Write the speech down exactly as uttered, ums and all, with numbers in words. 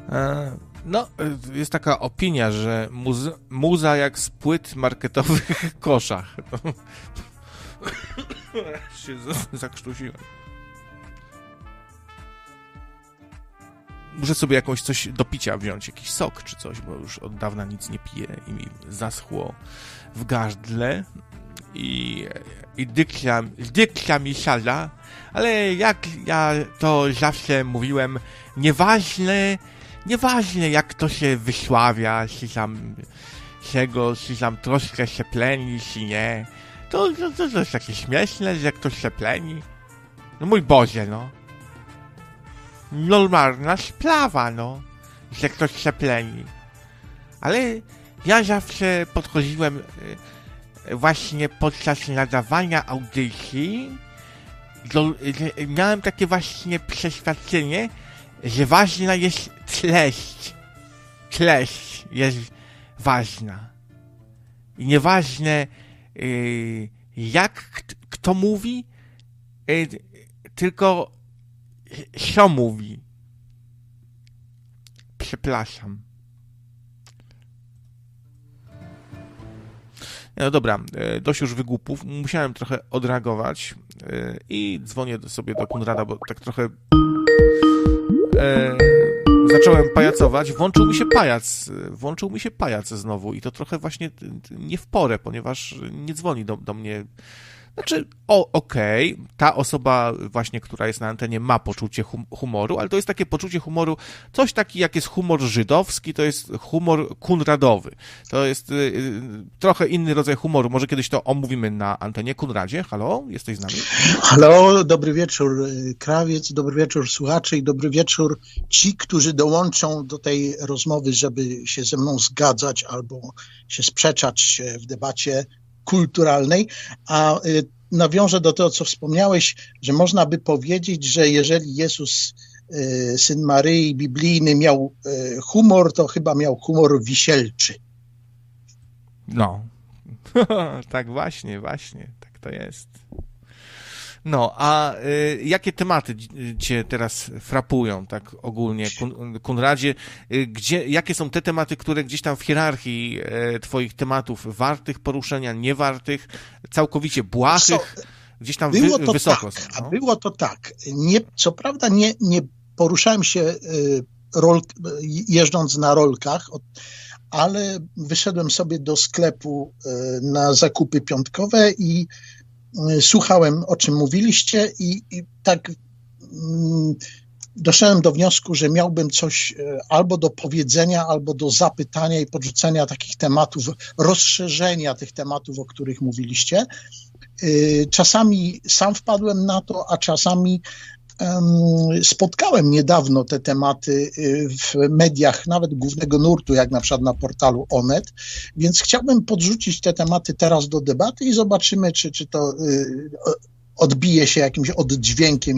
No, jest taka opinia, że muzy- muza jak z płyt marketowych koszach. No. się zakrztusiłem. Muszę sobie jakąś coś do picia wziąć, jakiś sok czy coś, bo już od dawna nic nie piję i mi zaschło w gardle i, i dykcja, dykcja mi siada, ale jak ja to zawsze mówiłem, nieważne, nieważne jak to się wysławia, czy tam czego, czy tam troszkę się pleni, czy nie, to, to, to, to jest takie śmieszne, że ktoś się pleni. No mój Boże, no. Normalna sprawa, no, że ktoś się pleni. Ale ja zawsze podchodziłem właśnie podczas nadawania audycji, do, miałem takie właśnie przeświadczenie, że ważna jest treść. Treść jest ważna. I nieważne yy, jak kto mówi, yy, tylko co mówi. Przepraszam. No dobra, dość już wygłupów. Musiałem trochę odreagować i dzwonię sobie do Konrada, bo tak trochę e, zacząłem pajacować. Włączył mi się pajac. Włączył mi się pajac znowu i to trochę właśnie nie w porę, ponieważ nie dzwoni do, do mnie. Znaczy, o, okej, okay, ta osoba właśnie, która jest na antenie, ma poczucie hum- humoru, ale to jest takie poczucie humoru, coś taki jak jest humor żydowski, to jest humor kunradowy. To jest y, y, trochę inny rodzaj humoru. Może kiedyś to omówimy na antenie. Konradzie, halo, jesteś z nami? Halo, dobry wieczór Krawiec, dobry wieczór słuchacze i dobry wieczór ci, którzy dołączą do tej rozmowy, żeby się ze mną zgadzać albo się sprzeczać w debacie kulturalnej, a y, nawiążę do tego, co wspomniałeś, że można by powiedzieć, że jeżeli Jezus, y, Syn Maryi, biblijny, miał y, humor, to chyba miał humor wisielczy. No, tak właśnie, właśnie, tak to jest. No, a y, jakie tematy cię teraz frapują, tak ogólnie, Konradzie? Y, gdzie, jakie są te tematy, które gdzieś tam w hierarchii y, twoich tematów wartych poruszenia, niewartych, całkowicie błahych, so, gdzieś tam wy, to wysoko tak, są? No? A było to tak. Nie, co prawda nie, nie poruszałem się y, rol, jeżdżąc na rolkach, ale wyszedłem sobie do sklepu y, na zakupy piątkowe i słuchałem, o czym mówiliście i, i tak mm, doszedłem do wniosku, że miałbym coś albo do powiedzenia, albo do zapytania i podrzucenia takich tematów, rozszerzenia tych tematów, o których mówiliście. Czasami sam wpadłem na to, a czasami um, spotkałem niedawno te tematy w mediach, nawet głównego nurtu, jak na przykład na portalu Onet, więc chciałbym podrzucić te tematy teraz do debaty i zobaczymy, czy, czy to y, odbije się jakimś oddźwiękiem